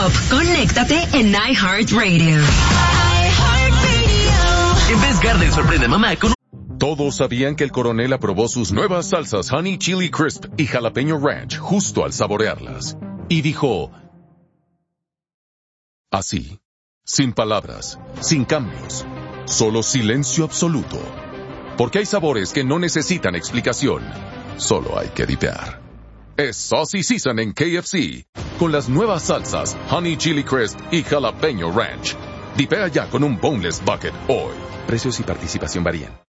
Pop, conéctate en iHeartRadio. En Best Garden sorprende a mamá con... Todos sabían que el coronel aprobó sus nuevas salsas Honey Chili Crisp y Jalapeño Ranch justo al saborearlas. Y dijo... así, sin palabras, sin cambios, solo silencio absoluto. Porque hay sabores que no necesitan explicación, solo hay que dipear. Es Saucy Season en KFC, con las nuevas salsas Honey Chili Crisp y Jalapeño Ranch. Dipea ya con un Boneless Bucket hoy. Precios y participación varían.